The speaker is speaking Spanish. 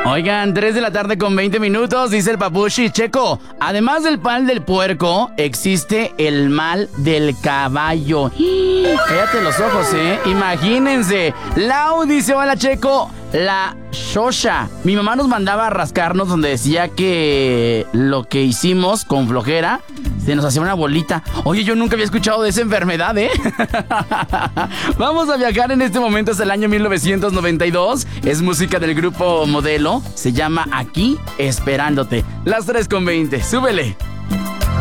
Oigan, 3 de la tarde con 20 minutos, dice el Papushi. Checo, además del mal del puerco, existe el mal del caballo. Cállate los ojos, imagínense. Lau dice, hola Checo, la Shosha. Mi mamá nos mandaba a rascarnos donde decía que lo que hicimos con flojera se nos hacía una bolita. Oye, yo nunca había escuchado de esa enfermedad, Vamos a viajar en este momento hasta el año 1992. Es música del grupo Modelo. Se llama Aquí Esperándote. Las 3 con 20. Súbele.